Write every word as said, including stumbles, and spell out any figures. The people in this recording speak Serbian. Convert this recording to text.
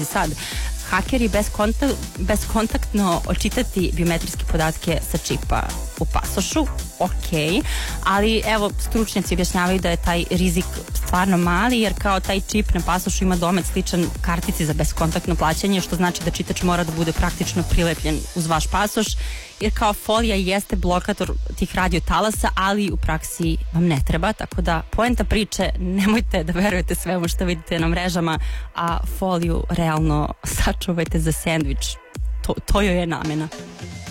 Sad, hakeri bez kontak, bezkontaktno očitati biometrijske podatke sa čipa u pasošu, ok, ali evo stručnjaci objašnjavaju da je taj rizik stvarno mali, jer kao taj čip na pasošu ima domet sličan kartici za bezkontaktno plaćanje, što znači da čitač mora da bude praktično prilepljen uz vaš pasoš, jer kao folija jeste blokator tih radiotalasa, ali u praksi vam ne treba, tako da poenta priče, nemojte da verujete svemu što vidite na mrežama, a foliju realno sačuvajte za sendvič, to, to joj je namena.